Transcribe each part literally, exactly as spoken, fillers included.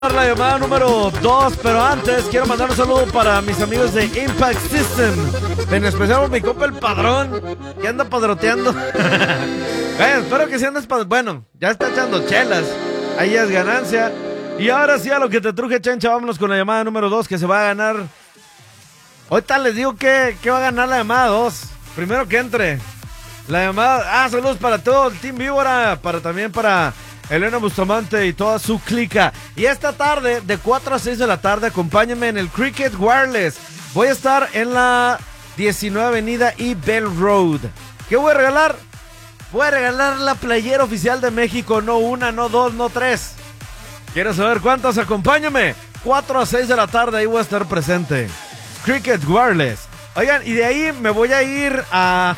La llamada número dos, pero antes quiero mandar un saludo para mis amigos de Impact System, en especial mi compa el Padrón, que anda padroteando. eh, espero que se andes pad... Bueno, ya está echando chelas, ahí es ganancia. Y ahora sí, a lo que te truje, Chencha, vámonos con la llamada número dos, que se va a ganar. Ahorita les digo que, que va a ganar la llamada dos. Primero que entre la llamada. Ah, saludos para todo el Team Víbora, para también para Elena Bustamante y toda su clica. Y esta tarde, de cuatro a seis de la tarde, acompáñenme en el Cricket Wireless. Voy a estar en la diecinueve Avenida y Bell Road. ¿Qué voy a regalar? Voy a regalar la playera oficial de México. No una, no dos, no tres. ¿Quieres saber cuántas? Acompáñame. cuatro a seis de la tarde, ahí voy a estar presente. Cricket Wireless. Oigan, y de ahí me voy a ir a...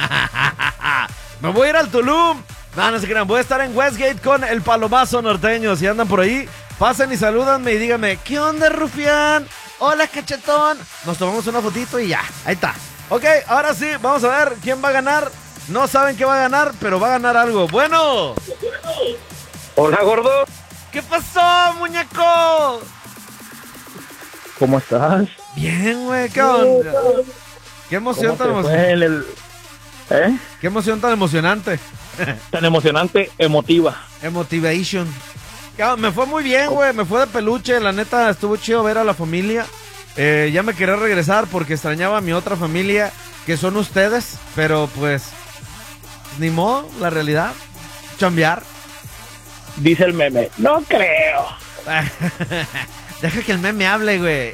me voy a ir al Tulum. No, no se crean, voy a estar en Westgate con el Palomazo Norteño. Si andan por ahí, pasen y salúdanme y díganme, ¿qué onda, Rufián? Hola, cachetón. Nos tomamos una fotito y ya, ahí está. Ok, ahora sí, vamos a ver quién va a ganar. No saben qué va a ganar, pero va a ganar algo. Bueno. Hola, gordo. ¿Qué pasó, muñeco? ¿Cómo estás? Bien, güey, ¿qué onda? Qué emoción tan emocionante. El... ¿Eh? Qué emoción tan emocionante. Tan emocionante, emotiva. Emotivation. Me fue muy bien, güey. Me fue de peluche. La neta, estuvo chido ver a la familia. Eh, ya me quería regresar porque extrañaba a mi otra familia, que son ustedes. Pero pues, ni modo, la realidad. Chambear. Dice el meme. No creo. Deja que el meme hable, güey.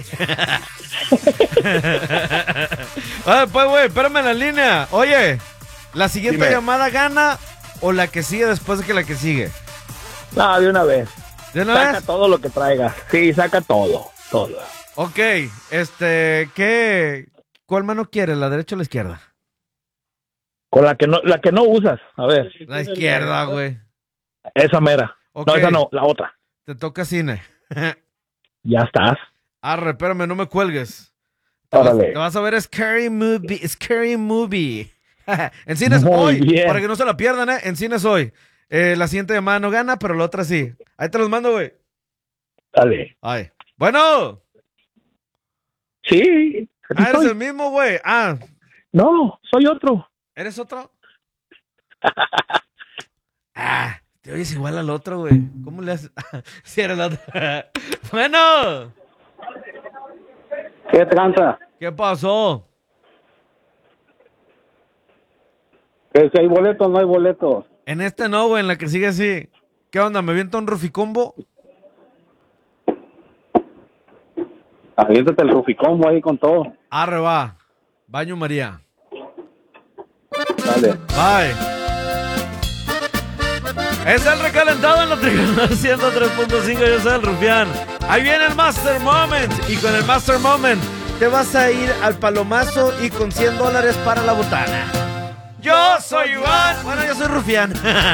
Oye, pues, güey, espérame en la línea. Oye, ¿la siguiente Dime. llamada gana o la que sigue después de que la que sigue? No, de una vez. ¿De una saca vez? todo lo que traigas. Sí, saca todo, todo. Ok, este, ¿qué? ¿Cuál mano quieres, la derecha o la izquierda? Con la que no, la que no usas, a ver. La izquierda, güey. Esa mera. Okay. No, esa no, la otra. Te toca cine. Ya estás. Arre, espérame, no me cuelgues. Te vas, te vas a ver Scary Movie. Scary Movie. En cines Muy hoy. Bien. Para que no se la pierdan, ¿eh? En cines hoy. Eh, la siguiente llamada no gana, pero la otra sí. Ahí te los mando, güey. Dale. Ay. Bueno. Sí. Ah, eres estoy. el mismo, güey. Ah. No, soy otro. ¿Eres otro? Ah. Te oyes igual al otro, güey. ¿Cómo le haces? Si era el otro. Bueno. ¿Qué tranza? ¿Qué pasó? Que si hay boletos, no hay boletos. En este no, güey. En la que sigue así. ¿Qué onda? ¿Me avienta un ruficombo? Aviéntate el ruficombo ahí con todo. Arre, va. Baño María. Dale. Bye. Es el recalentado en la Tricolor ciento tres punto cinco. Yo soy el Rufián. Ahí viene el Master Moment. Y con el Master Moment te vas a ir al Palomazo y con cien dólares para la botana. Yo soy Iván. Bueno, yo soy Rufián.